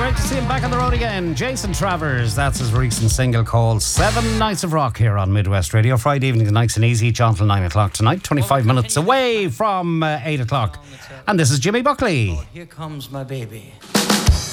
Great to see him back on the road again. Jason Travers, that's his recent single called 7 Nights of Rock here on Midwest Radio. Friday evening, the nice and easy, each on till 9 o'clock tonight. 25 minutes away from 8 o'clock. And this is Jimmy Buckley. Here comes my baby.